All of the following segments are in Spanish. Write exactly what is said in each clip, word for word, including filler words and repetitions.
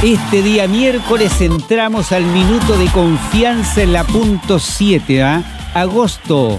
Este día miércoles entramos al minuto de confianza en la punto siete, ¿ah? Agosto.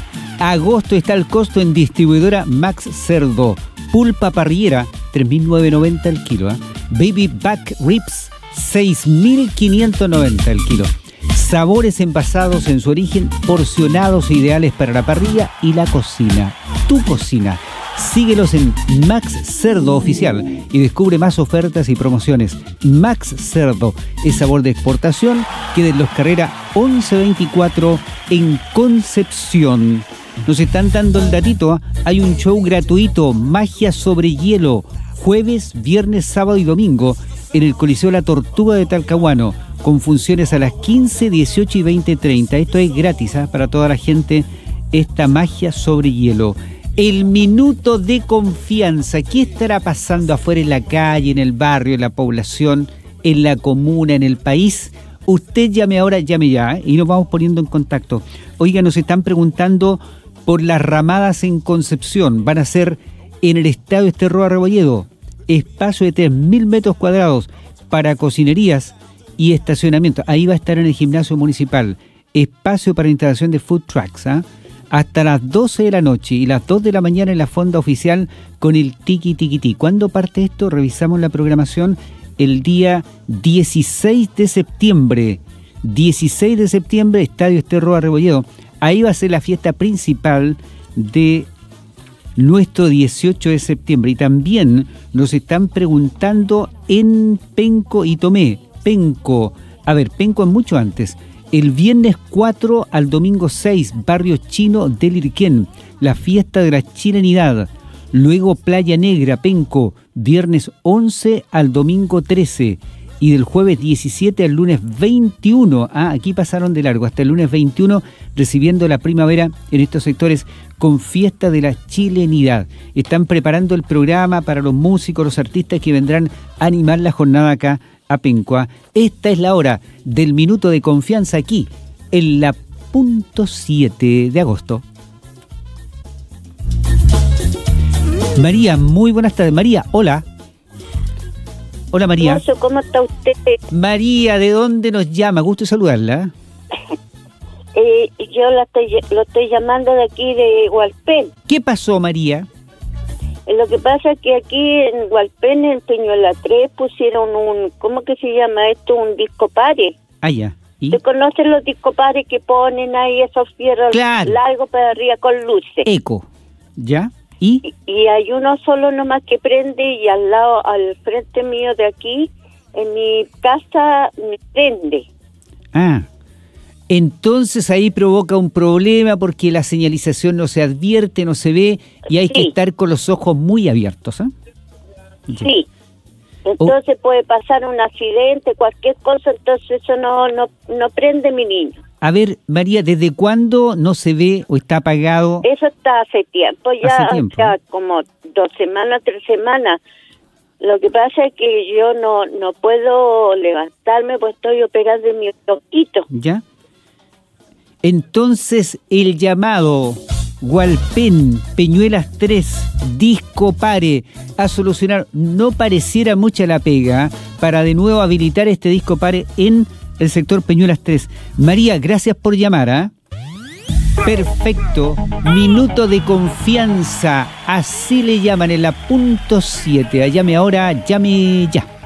Agosto está el costo en distribuidora Max Cerdo. Pulpa parrillera, tres mil novecientos noventa el kilo. ¿eh? Baby Back Ribs, seis mil quinientos noventa el kilo. Sabores envasados en su origen, porcionados e ideales para la parrilla y la cocina. Tu cocina. Síguelos en Max Cerdo Oficial y descubre más ofertas y promociones. Max Cerdo es sabor de exportación, queda en Los Carrera once veinticuatro en Concepción. Nos están dando el datito, ¿eh? Hay un show gratuito, Magia sobre Hielo, jueves, viernes, sábado y domingo en el Coliseo La Tortuga de Talcahuano, con funciones a las quince, dieciocho y veinte treinta. Esto es gratis, ¿eh? Para toda la gente, esta Magia sobre Hielo. El minuto de confianza. ¿Qué estará pasando afuera en la calle, en el barrio, en la población, en la comuna, en el país? Usted llame ahora, llame ya, ¿eh? Y nos vamos poniendo en contacto. Oiga, nos están preguntando por las ramadas en Concepción. Van a ser en el Estadio Esterroa Rebolledo. Espacio de tres mil metros cuadrados para cocinerías y estacionamiento. Ahí va a estar en el gimnasio municipal. Espacio para instalación de food trucks, ¿ah? ¿eh? Hasta las doce de la noche y las dos de la mañana en la fonda oficial con el Tiki Tiki Tiki. ¿Cuándo parte esto? Revisamos la programación el día dieciséis de septiembre. dieciséis de septiembre, Estadio Esterroa Rebolledo. Ahí va a ser la fiesta principal de nuestro dieciocho de septiembre. Y también nos están preguntando en Penco y Tomé. Penco, a ver, Penco es mucho antes. El viernes cuatro al domingo seis, Barrio Chino del Irquén, la fiesta de la chilenidad. Luego Playa Negra, Penco, viernes once al domingo trece. Y del jueves diecisiete al lunes veintiuno. Ah, aquí pasaron de largo, hasta el lunes veintiuno, recibiendo la primavera en estos sectores con fiesta de la chilenidad. Están preparando el programa para los músicos, los artistas que vendrán a animar la jornada acá a Penco. Esta es la hora del minuto de confianza aquí, en la punto siete de agosto. María, muy buenas tardes. María, hola. Hola María. ¿Cómo está usted? María, ¿de dónde nos llama? Gusto saludarla. eh, yo la estoy, lo estoy llamando de aquí de Hualpén. ¿Qué pasó, María? Lo que pasa es que aquí en Hualpén, en Peñuela tres, pusieron un, ¿cómo que se llama esto? Un disco pare. Ah, ya. ¿Y? ¿Te conoces los disco pares que ponen ahí esos fierros claro. largos para arriba con luces? Eco. ¿Ya? ¿Y? Y, y hay uno solo nomás que prende y al lado, al frente mío de aquí, en mi casa, me prende. Ah. Entonces ahí provoca un problema porque la señalización no se advierte, no se ve y hay sí. que estar con los ojos muy abiertos. ¿eh? Sí. Entonces oh. puede pasar un accidente, cualquier cosa, entonces eso no, no, no prende mi niño. A ver, María, ¿desde cuándo no se ve o está apagado? Eso está hace tiempo, ya, hace tiempo. ya como dos semanas, tres semanas. Lo que pasa es que yo no, no puedo levantarme, pues estoy operando en mi ojito. ¿Ya? Entonces, el llamado Hualpén, Peñuelas tres, Disco Pare, a solucionar, no pareciera mucha la pega, para de nuevo habilitar este Disco Pare en el sector Peñuelas tres. María, gracias por llamar, ¿ah? ¿eh? Perfecto, minuto de confianza, así le llaman en la punto siete. Llame ahora, llame ya.